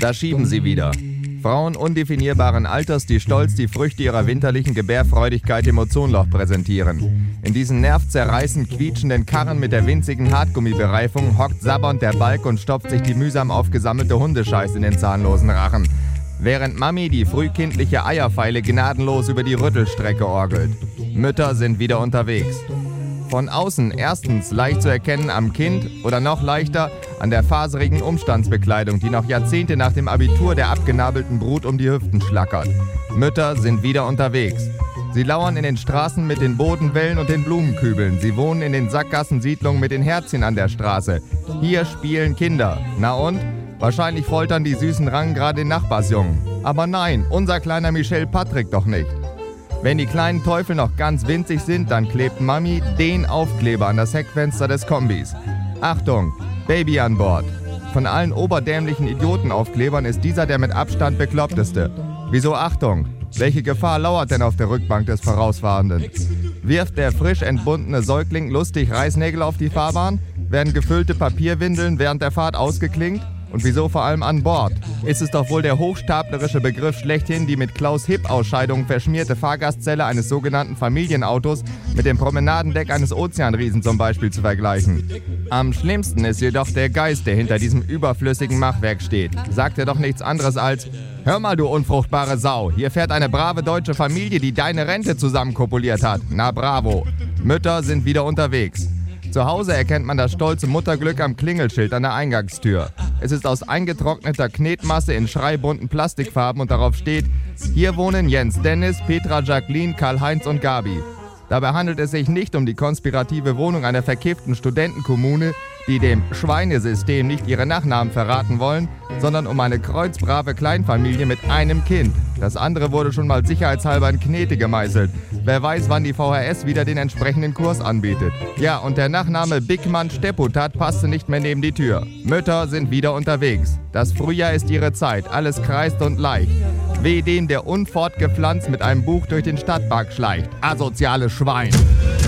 Da schieben sie wieder. Frauen undefinierbaren Alters, die stolz die Früchte ihrer winterlichen Gebärfreudigkeit im Ozonloch präsentieren. In diesen nervzerreißend quietschenden Karren mit der winzigen Hartgummibereifung hockt sabbernd der Balk und stopft sich die mühsam aufgesammelte Hundescheiß in den zahnlosen Rachen. Während Mami die frühkindliche Eierfeile gnadenlos über die Rüttelstrecke orgelt. Mütter sind wieder unterwegs. Von außen erstens leicht zu erkennen am Kind oder noch leichter an der faserigen Umstandsbekleidung, die noch Jahrzehnte nach dem Abitur der abgenabelten Brut um die Hüften schlackert. Mütter sind wieder unterwegs. Sie lauern in den Straßen mit den Bodenwellen und den Blumenkübeln. Sie wohnen in den Sackgassensiedlungen mit den Herzchen an der Straße. Hier spielen Kinder. Na und? Wahrscheinlich foltern die süßen Rangen gerade den Nachbarsjungen. Aber nein, unser kleiner Michel Patrick doch nicht. Wenn die kleinen Teufel noch ganz winzig sind, dann klebt Mami den Aufkleber an das Heckfenster des Kombis. Achtung, Baby an Bord. Von allen oberdämlichen Idiotenaufklebern ist dieser der mit Abstand bekloppteste. Wieso Achtung? Welche Gefahr lauert denn auf der Rückbank des Vorausfahrenden? Wirft der frisch entbundene Säugling lustig Reißnägel auf die Fahrbahn? Werden gefüllte Papierwindeln während der Fahrt ausgeklingt? Und wieso vor allem an Bord? Ist es doch wohl der hochstaplerische Begriff schlechthin, die mit Klaus-Hipp-Ausscheidungen verschmierte Fahrgastzelle eines sogenannten Familienautos mit dem Promenadendeck eines Ozeanriesen zum Beispiel zu vergleichen. Am schlimmsten ist jedoch der Geist, der hinter diesem überflüssigen Machwerk steht. Sagt er doch nichts anderes als: Hör mal, du unfruchtbare Sau, hier fährt eine brave deutsche Familie, die deine Rente zusammenkopuliert hat. Na bravo. Mütter sind wieder unterwegs. Zu Hause erkennt man das stolze Mutterglück am Klingelschild an der Eingangstür. Es ist aus eingetrockneter Knetmasse in schreibunten Plastikfarben und darauf steht: Hier wohnen Jens, Dennis, Petra, Jacqueline, Karl-Heinz und Gabi. Dabei handelt es sich nicht um die konspirative Wohnung einer verkifften Studentenkommune, die dem Schweinesystem nicht ihre Nachnamen verraten wollen, sondern um eine kreuzbrave Kleinfamilie mit einem Kind. Das andere wurde schon mal sicherheitshalber in Knete gemeißelt. Wer weiß, wann die VHS wieder den entsprechenden Kurs anbietet. Ja, und der Nachname Bigmann Stepputat passte nicht mehr neben die Tür. Mütter sind wieder unterwegs. Das Frühjahr ist ihre Zeit, alles kreist und leicht. Weh dem, der unfortgepflanzt mit einem Buch durch den Stadtpark schleicht. Asoziales Schwein.